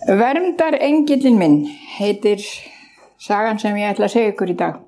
Verndarengillinn minn heitir sagan sem ég ætla að segja ykkur í dag.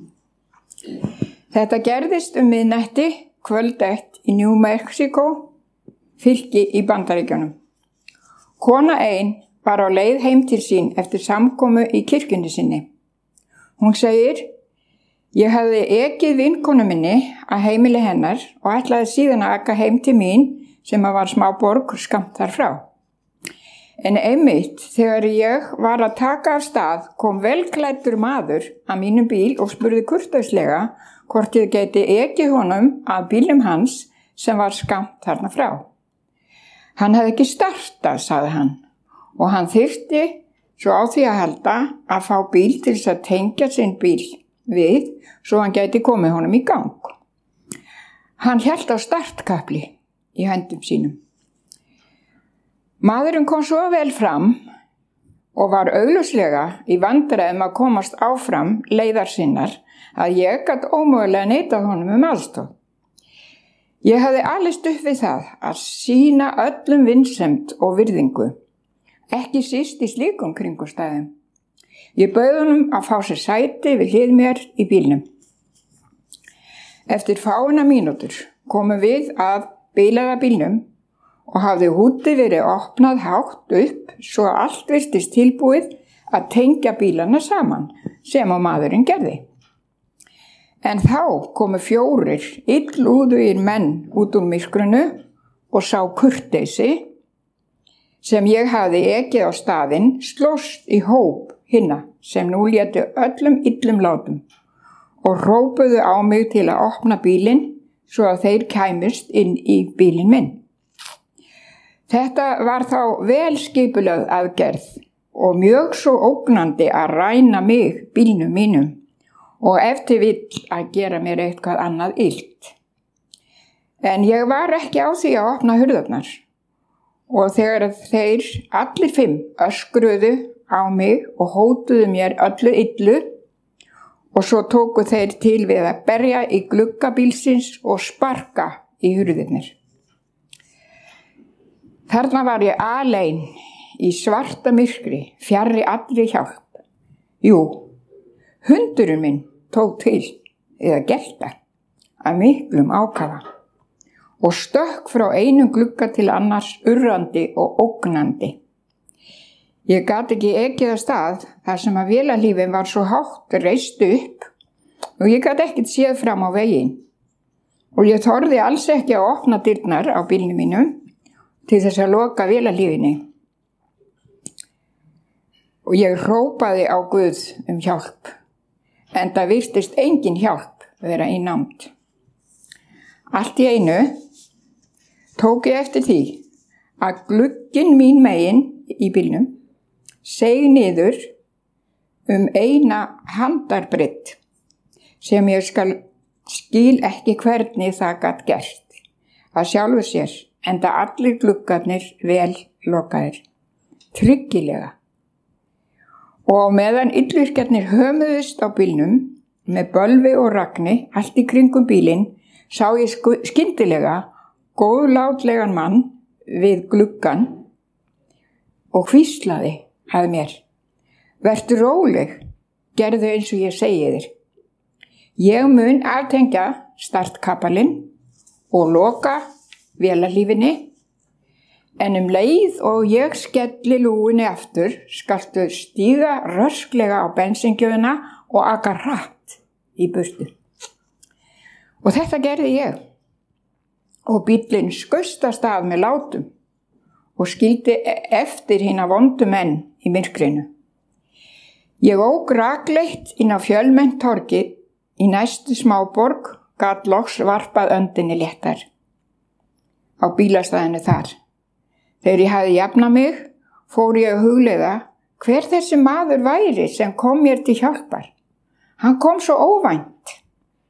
Þetta gerðist miðnætti kvöld 1 í New Mexico, fylki í Bandaríkjunum. Kona ein var á leið heim til sín eftir samkomu í kirkjunni sinni. Hún segir: Ég hafði ekið vinkonu minni að heimili hennar og ætlaði síðan að aka heim til mín sem var smá borg skammt þar frá. En einmitt þegar ég var að taka af stað kom velklæddur maður að mínum bíl og spurði kurteislega hvort ég gæti ekið honum að bílnum hans sem var skammt þarna frá. Hann hefði ekki startað, sagði hann, og hann þyrfti svo á því að halda að fá bíl til þess að tengja sinn bíl við svo hann gæti komið honum í gang. Hann hélt á startkapli í höndum sínum. Maðurinn kom svo vel fram og var augljóslega í vandræðum að komast áfram leiðar sinnar að ég gat ómögulega neitað honum aðstoð. Ég hafði alist upp við það að sýna öllum vinsemd og virðingu, ekki síst í slíkum kringumstæðum. Ég bauð honum að fá sér sæti við hlið mér í bílnum. Eftir fáeina mínútur komum við að bilaða bílnum og hafði hútið verið opnað hátt upp svo að allt virtist tilbúið að tengja bílana saman sem á maðurinn gerði. En þá komu 4 illúðugir menn út úr myrkrinu og sá kurteisi sem ég hafði ekið á staðinn slóst í hóp hinna sem nú létu öllum illum látum og hrópuðu á mig til að opna bílinn svo að þeir kæmust inn í bílinn minn. Þetta var þá vel skipulögð aðgerð og mjög svo ógnandi að ræna mig bílnum mínum og eftir vill að gera mér eitthvað annað illt. En ég var ekki á því að opna hurðarnar og þegar þeir allir 5 öskruðu á mig og hótuðu mér öllu illu og svo tóku þeir til við að berja í glugga bílsins og sparka í hurðirnir. Þarna var ég alein í svarta myrkri, fjarri allri hjálp. Jú, hundurinn minn tók til eða gelta af miklum ákafa og stökk frá einum glugga til annars urrandi og ógnandi. Ég gat ekki ekið af stað þar sem að vélarhlífin var svo hátt reist upp og ég gat ekkert séð fram á veginn. Og ég þorði alls ekki að opna dyrnar á bílnum mínum til þess að loka vélarhlífinni. Og ég hrópaði á Guð hjálp, en það virtist engin hjálp vera í nánd. Allt í einu tók ég eftir því að glugginn mín megin í bílnum seig niður eina handarbreidd sem ég skil ekki hvernig það gat gert að sjálfu sér, enda allir gluggarnir vel lokaðir, tryggilega. Og meðan illvirkjarnir hömuðust á bílnum með bölvi og ragni allt í kringum bílinn sá ég skyndilega góðlátlegan mann við gluggan og hvíslaði að mér: Vertu róleg, gerðu eins og ég segi þér. Ég mun aftengja startkapalinn og loka vélarhlífinni, en leið og ég skelli lúgunni aftur skaltu stíga rösklega á bensíngjöfina og aka hratt í burtu. Og þetta gerði ég og bíllinn skaust af stað með látum og skildi eftir hina vondu menn í myrkrinu. Ég ók rakleitt inn á fjölmennt torgið í næstu smáborg, gat loks varpað öndinni léttar á bílastæðinu þar. Þegar ég hafði jafnað mig, fór ég að hugleiða hver þessi maður væri sem kom mér til hjálpar. Hann kom svo óvænt,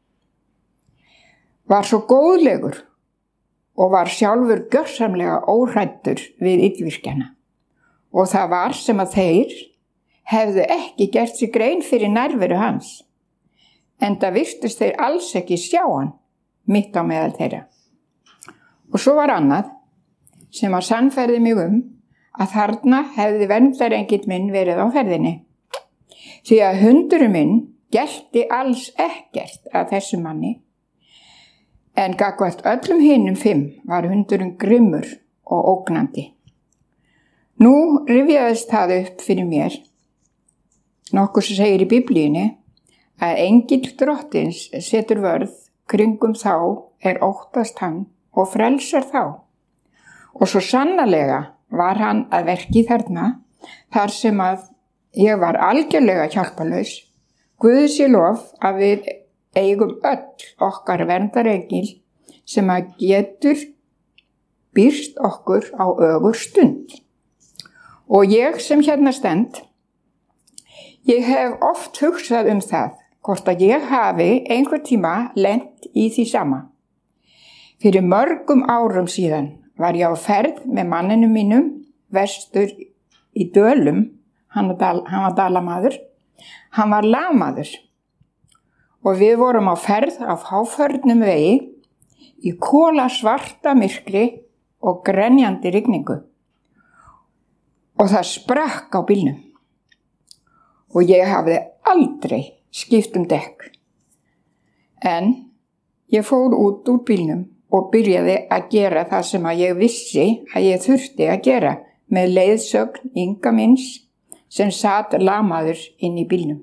var svo góðlegur og var sjálfur gjörsamlega óhræddur við illvirkjana. Og það var sem að þeir hefðu ekki gert sig grein fyrir nærveru hans, enda virtust þeir alls ekki sjá hann mitt á meðal þeirra. Og svo var annað sem að sannfærði mig að þarna hefði verndarengill minn verið á ferðinni. Því að hundurinn minn gelti alls ekkert að þessu manni, en gagnvart öllum hinum 5 var hundurinn grimmur og ógnandi. Nú rifjaðist það upp fyrir mér, nokkuð sem segir í Biblíunni, að engill drottins setur vörð kringum þá óttast hann og frelsar þá. Og svo sannarlega var hann að verki þarna, þar sem að ég var algjörlega hjálparlaus. Guði sé lof að við eigum öll okkar verndarengil sem að getur birst okkur á ögur stund. Og ég sem hérna stend, ég hef oft hugsað það, hvort að ég hafi einhver tíma lent í því sama. Fyrir mörgum árum síðan var ég á ferð með manninum mínum vestur í Dölum, hann var dalamaður, hann var lamaður og við vorum á ferð af háförnum vegi í kolasvarta myrkri og grenjandi rigningu og það sprakk á bílnum og ég hafði aldrei skipt dekk. En ég fór út úr bílnum og byrjaði að gera það sem að ég vissi að ég þurfti að gera með leiðsögn Inga minns sem sat lamaður inn í bílnum.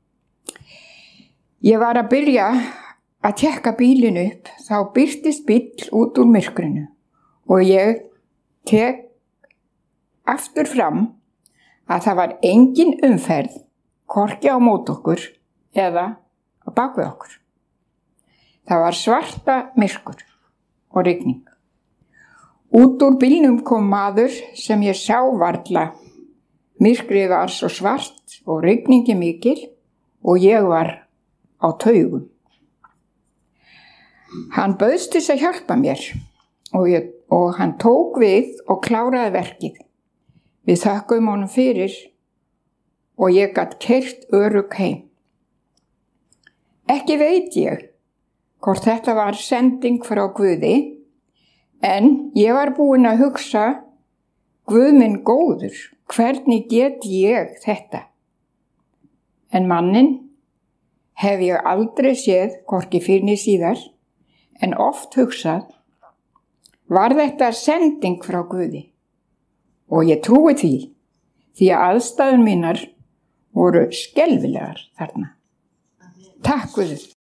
Ég var að byrja að tékka bílinn upp, þá birtist bíll út úr myrkrinu og ég tek aftur fram að það var engin umferð, hvorki á móti okkur eða á bak við okkur. Það var svarta myrkur og rigning. Út úr bílnum kom maður sem ég sá varla. Myrkrið var svo svart og rigningi mikil og ég var á taugum. Hann bauðst þess að hjálpa mér og hann tók við og kláraði verkið. Við þökkum honum fyrir og ég gat keyrt örugg heim. Ekki veit ég hvort þetta var sending frá Guði, en ég var búin að hugsa, Guð minn góður, hvernig get ég þetta? En mannin hef ég aldrei séð hvorki fyrr né síðar, en oft hugsað, var þetta sending frá Guði? Og ég trúi því að aðstæður mínar voru skelfilegar þarna. Takk Guð.